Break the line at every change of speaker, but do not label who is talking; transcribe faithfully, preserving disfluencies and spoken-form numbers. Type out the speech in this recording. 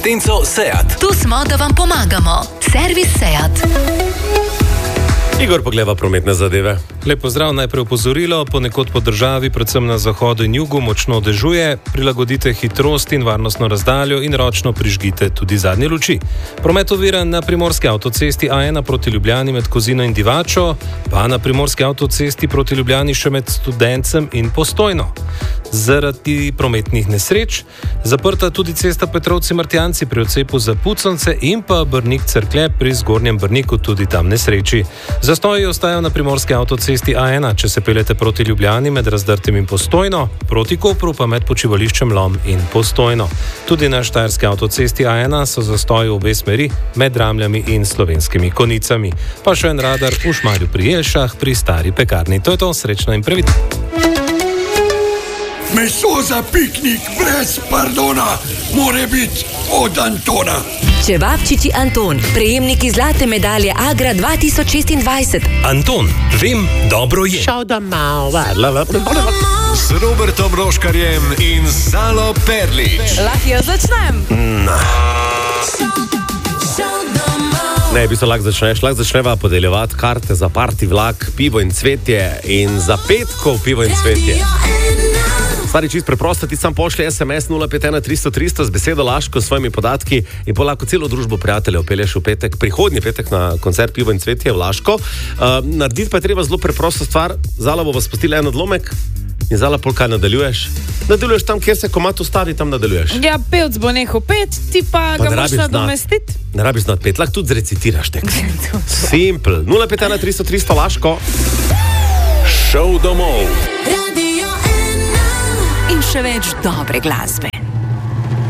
Tenco Seat.
Tu smo, da vam pomagamo. Servis Seat.
Igor pogleda prometne zadeve.
Lep pozdrav, najprej opozorilo, ponekod po državi, predvsem na zahodu in jugu, močno dežuje, prilagodite hitrost in varnostno razdaljo in ročno prižgite tudi zadnje luči. Promet oviran na primorski avtocesti A ena proti Ljubljani med Kozino in Divačo, pa na primorski avtocesti proti Ljubljani še med Studencem in Postojno. Zaradi prometnih nesreč zaprta tudi cesta Petrovci-Martjanci pri odcepu za Puconce in pa Brnik-Cerklje pri Zgornjem Brniku, tudi tam nesreči. Zastoji ostajajo na primorski avtocesti A ena, če se peljete proti Ljubljani med Razdrtem in Postojno, proti Kopru pa med počivališčem Lom in Postojno. Tudi na štajerski avtocesti A ena so zastoji v obe smeri med Ramljami in Slovenskimi Konicami. Pa še en radar v Šmarju pri Jelšah pri Stari pekarni. To je to, srečno in previdno.
Meso za piknik brez pardona more biti od Antona.
Čevapčiči Anton, prejemniki zlate medalje Agra dva tisoč šestindvajset.
Anton, vem, dobro je.
Šel domov.
S Robertom Roškarjem in Zalo Perlič.
Lahko jaz začnem?
Ne, bi se lahko začneš, lahko začneva podeljevati karte za party vlak, pivo in cvetje in za petkov pivo in cvetje. Stvari čist preprosto, ti sam pošlji es em es nula pet ena tristo tristo z besedo Laško s svojimi podatki in pa lahko celo družbo prijateljev pelješ v petek, prihodnji petek na koncert Pivo in cvetje v Laško. Uh, narediti pa je treba zelo preprosto stvar. Zala bo vas spustila en odlomek in Zala pol kaj nadaljuješ. Nadaljuješ tam, kjer se komat ustavi, tam nadaljuješ.
Ja, pevc bo nehal pet, ti pa, pa ga moš nadomestiti.
Ne rabiš znati pet, lahko tudi zrecitiraš tek. Simple. nula pet ena tristo tristo Laško.
Šel domov.
In še več dobre glasbe.